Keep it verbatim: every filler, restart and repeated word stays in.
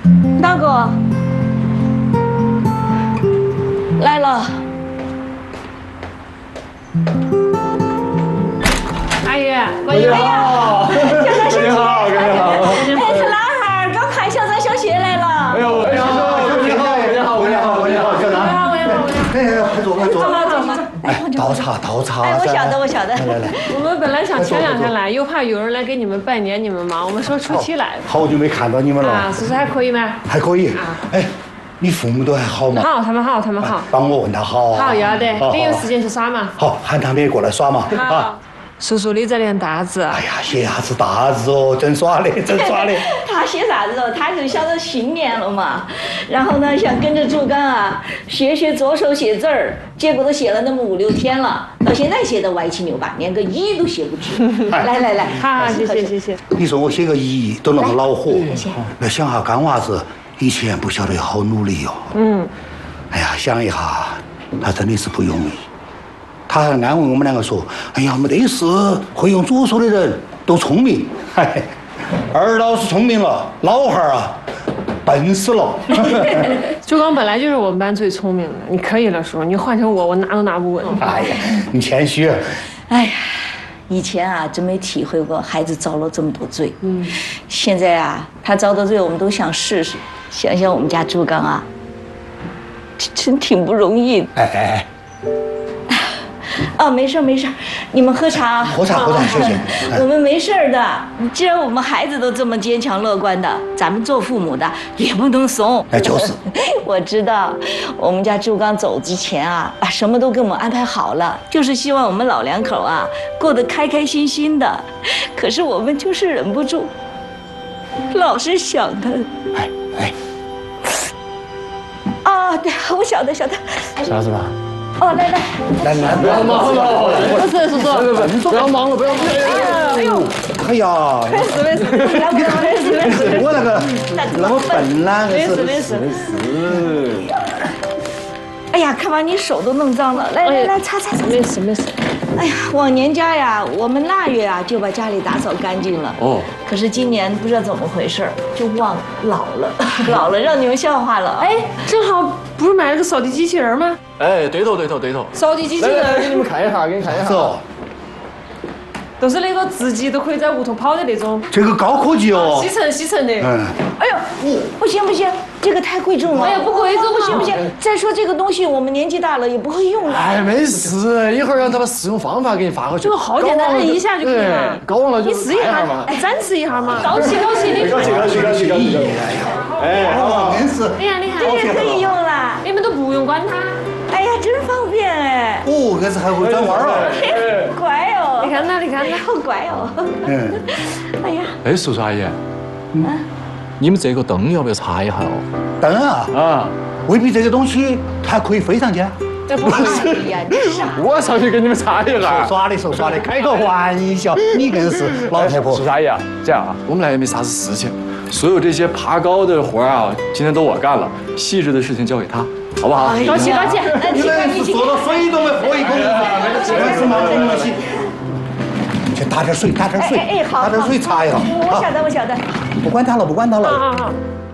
大哥，来了。 阿姨，过年好！ 小三小姐， 你好，你好。 哎，这男孩刚看小三小姐来了。 哎呦，你好，你好，你好，你好，你好，小南。 我也好，我也好。 哎，快坐，快坐。 走吧，走吧。 哎，倒茶，倒茶。 哎，我晓得，我晓得。 来来来， 我们本来想前两天来，又怕有人来给你们拜年，你们忙，我们说初七来的。 好久没看到你们了。 啊，叔叔还可以吗？ 还可以。哎，你父母都还好吗？ 好，他们好，他们好。 帮我问他好。 好，要得，等有时间去耍嘛。 好，喊他们也过来耍嘛。 好。叔叔，你在练大字。 哎呀，写啥子大字哦，真耍的，真耍的。 他写啥子哦？他就晓得新年了嘛，然后呢，想跟着朱刚啊学学左手写字儿，结果都写了那么五六天了，到现在写的歪七扭八，连个一都写不直。来来来， 好，谢谢谢谢。 你说我写个一都那么恼火，那想下干娃子以前不晓得好努力哟。嗯。哎呀，想一下，他真的是不容易。他还安慰我们两个说：“哎呀，没得事，会用左手的人都聪明。嗨，二老是聪明了，老汉儿啊，笨死了。” 朱刚本来就是我们班最聪明的，你可以了，叔，你换成我，我拿都拿不稳。 哎呀，你谦虚。 哎呀，以前啊，真没体会过孩子遭了这么多罪。嗯，现在啊，他遭的罪，我们都想试试。想想我们家朱刚啊，真挺不容易的。 哎哎哎。 哦，没事没事，你们喝茶啊。 喝茶喝茶，谢谢。 我们没事的，既然我们孩子都这么坚强乐观的，咱们做父母的也不能怂。 哎，就是。 我知道，我们家朱刚走之前啊，把什么都给我们安排好了，就是希望我们老两口啊过得开开心心的。可是我们就是忍不住，老是想他。 哎哎。 啊，对，我晓得晓得。 啥子吧？ 哦，来来来来， 不要忙了， 不是叔叔， 不要忙了，不要忙了。 哎呦， 哎呀， 没事没事， 没事没事， 我那个那么笨啦， 没事没事。 哎呀，看把你手都弄脏了，来来来，擦擦擦。 没事没事。 哎呀，往年家呀，我们腊月啊就把家里打扫干净了。哦。可是今年不知道怎么回事，就忘老了，老了让你们笑话了。 哎，正好不是买了个扫地机器人吗？ 哎，对头对头对头。 扫地机器人， 给你们看一下，给你看一下。 都是那个自己都可以在屋头跑的那种。 这个高科技哦。 吸尘吸尘的。 嗯。 哎呦，不行不行，这个太贵重了。 哎呀，不贵重， 不行不行。再说这个东西，我们年纪大了也不会用的。 哎，没事，一会儿让他把使用方法给你发过去。 这个好简单，按一下就可以了。 搞忘了就你试一下嘛，展示一下嘛。高级高级的。 高级高级高级高级。 哎，好，真是。 厉害厉害。 这也可以用了。 你们都不用管它。 哎呀，真方便哎。 哦，这是还会转弯儿。 乖哦。 你看那，你看那， 好乖哦。嗯。哎呀。 哎，叔叔阿姨，嗯，你们这个灯要不要擦一下哦？ 灯啊啊，未必这个东西它可以飞上去啊。 这不是呀，你傻。 我上去给你们擦一下。 说耍的说耍的，开个玩笑，你更是老太婆。 叔叔阿姨啊，这样啊，我们来也没啥子事情，所有这些爬高的活啊，今天都我干了，细致的事情交给他。好不好？ 高兴高兴， 你们是说到水都没喝一口，这是忙东西。去打点水，打点水， 哎哎，好， 打点水擦一下。 我晓得，我晓得。 不管他了，不管他了。 好好好。